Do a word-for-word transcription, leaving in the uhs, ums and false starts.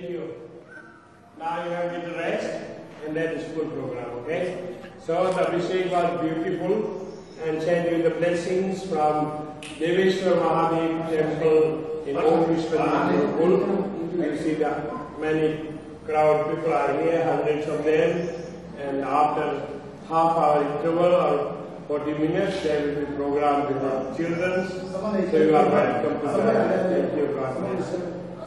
Thank you. Now you have a little rest and then the school program, okay? So the Abhishek was beautiful and sent you the blessings from Deveshwar Mahadev temple in Om Vishwanath Gurukul. You see the many crowd people are here, hundreds of them, and after half hour interval or forty minutes there will be program with the children. So you are welcome to that. Thank you, God bless.